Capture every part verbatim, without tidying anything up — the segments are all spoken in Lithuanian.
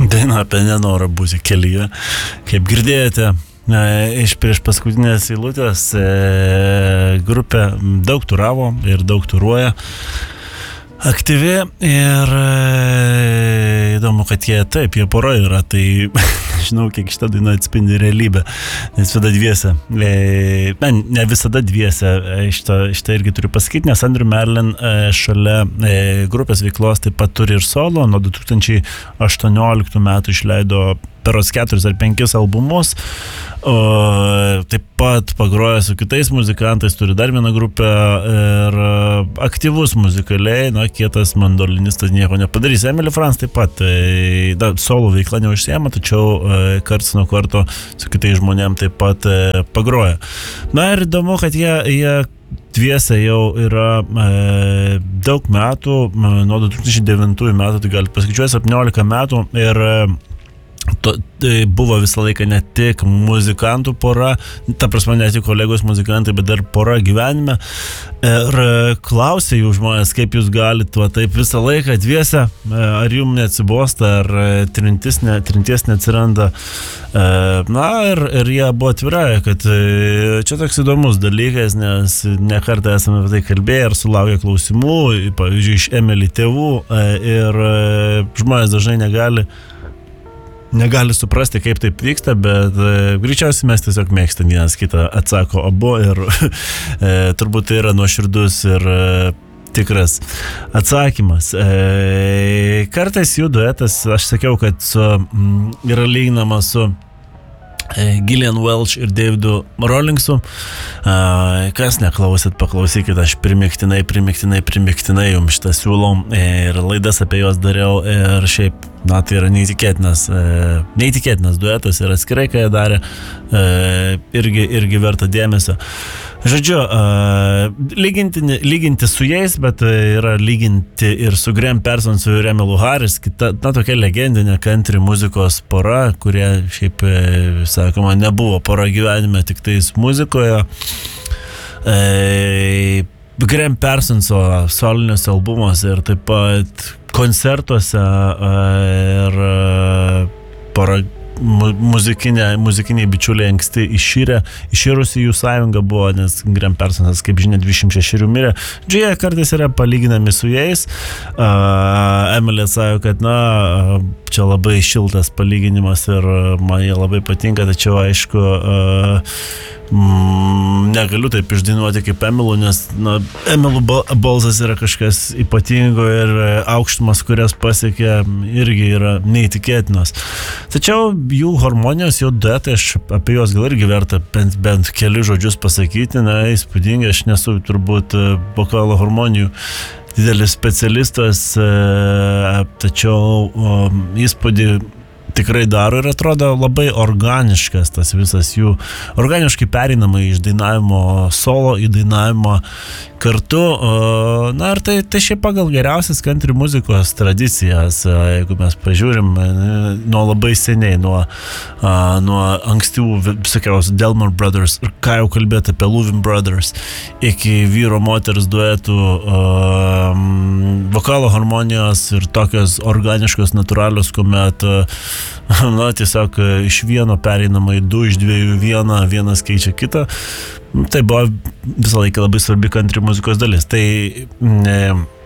Daina apie nenorą būti kelyje. Kaip girdėjote, iš prieš paskutinės eilutės grupė daug turavo ir daug turuoja. Aktyvi ir įdomu, kad jie taip, jie pora yra, tai žinau, kiek šitą dainą atspindi realybę, nes visada dviese, ne, ne visada dviese, šitą, šitą irgi turiu pasakyti, nes Andrew Marlin šalia grupės veiklos taip pat turi ir solo, nuo du tūkstančiai aštuonioliktų metų išleido peros keturis ar penkis albumus, o taip pat pagroja su kitais muzikantais, turi dar vieną grupę ir aktyvus muzikaliai, na, kietas mandolinistas nieko nepadarys. Emily France taip pat, da, solo veikla neužsiema, tačiau karts nuo karto su kitais žmonėm taip pat pagroja. Na ir įdomu, kad jie, jie dviese jau yra e, daug metų, nuo du tūkstančiai devintųjų metų, tai galite paskaičiuoti, septyniolika metų ir To, tai buvo visą laiką ne tik muzikantų pora, ta prasme ne tik kolegos muzikantai, bet dar pora gyvenime. Ir klausė jų žmonės, kaip jūs galite va, taip visą laiką dviese, ar jums neatsibosta, ar trintis, ne, trinties neatsiranda. Na ir, ir jie buvo atvirai, kad čia toks įdomus dalykas, nes ne kartą esame apie tai kalbėję ir sulaukę klausimų, pavyzdžiui, iš Emily tėvų, ir žmonės dažnai negali negali suprasti, kaip taip vyksta, bet e, greičiausiai mes tiesiog mėgstam vienas kitą, atsako abu ir e, turbūt tai yra nuoširdus ir e, tikras atsakymas. E, kartais jų duetas, aš sakiau, kad su, m, yra lyginama su e, Gillian Welch ir Davidu Rawlingsu. E, kas neklausyt, paklausykit, aš primiktinai, primiktinai, primiktinai jums šitą siūlom ir laidas apie juos dariau ir šiaip na, tai yra neįtikėtinas, e, neįtikėtinas duetas ir atskirai, ką jie darė, e, irgi, irgi verta dėmesio. Žodžiu, e, lyginti, lyginti su jais, bet yra lyginti ir su Graham Parsons, su Emmylou Harris, kita, na, tokia legendinė country muzikos pora, kurie šiaip, e, sakoma, nebuvo pora gyvenime, tik tais muzikoje. E, Graham Parsonso soliniuose albumuose ir taip pat koncertuose ir para muzikinė, muzikiniai bičiuliai anksti išyrė, išyrusi jų sąjunga buvo, nes Graham Parsonsas, kaip žinia, dvidešimt šešerių mirė. Džie kartais yra palyginami su jais. Uh, Emily sako, kad na, čia labai šiltas palyginimas ir man jie labai patinka, tačiau aišku, uh, mm, negaliu taip išdainuoti kaip Emily, nes na, Emily balsas yra kažkas ypatingo ir aukštumas, kurias pasiekė, irgi yra neįtikėtinos. Tačiau jų harmonijos, jų duetai, aš apie juos gal irgi verta bent, bent keli žodžius pasakyti, na, įspūdingai, aš nesu turbūt vokalo harmonijų didelis specialistas, tačiau įspūdį tikrai daro ir atrodo labai organiškas tas visas jų, organiškai pereinama iš dainavimo solo į dainavimo kartu. Na ir tai, tai šiaip pagal geriausias country muzikos tradicijas, jeigu mes pažiūrim nuo labai seniai, nuo, nuo ankstyvų visokiausių Delmore Brothers ir ką jau kalbėti apie Louvin Brothers iki vyro moters duetų, vokalo harmonijos ir tokios organiškos, natūralios, kuomet na, tiesiog iš vieno pereinama į du, iš dviejų vieną, vienas keičia kitą. Tai buvo visą laiką labai svarbi country muzikos dalis. Tai ne,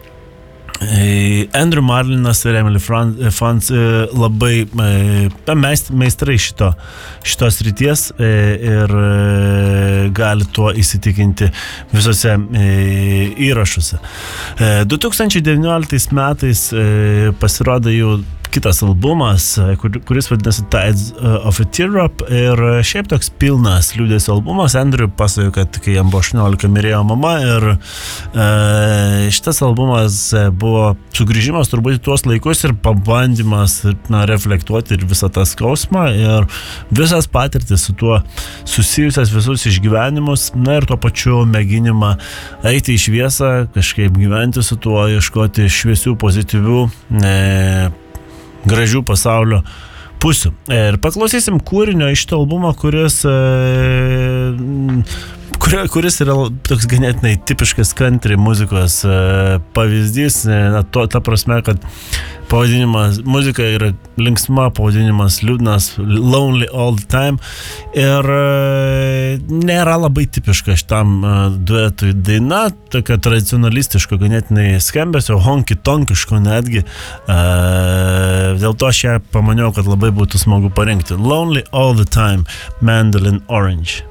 Andrew Marlinas ir Emily France labai meistrai šito, šitos ryties ir gali tuo įsitikinti visose įrašuose. du tūkstančiai devynioliktais metais pasirodė jų kitas albumas, kur, kuris vadinasi Tides of a Teardrop ir šiaip toks pilnas liūdesio albumas. Andrew pasakojo, kad kai jam buvo aštuoniolika mirėjo mama ir e, šitas albumas buvo sugrįžimas turbūt į tuos laikus ir pabandymas na, reflektuoti ir visą tą skausmą ir visas patirtis su tuo susijusias visus išgyvenimus, na ir tuo pačiu mėginimą eiti į šviesą, kažkaip gyventi su tuo, ieškoti šviesių, pozityvių e, gražių pasaulio pusių. Ir paklausysim kūrinio iš šito albumo, kuris, kuris yra toks ganėtinai tipiškas country muzikos pavyzdys, to, ta prasme, kad pavadinimas, muzika yra linksma, pavadinimas liūdnas, Lonely All the Time, ir nėra labai tipiška šitam duetui daina, tokia tradicionalistiško, ganėtinai skambesio, honky-tonkiško netgi, dėl to aš ją pamaniau, kad labai būtų smagu parinkti. Lonely All the Time, Mandolin Orange.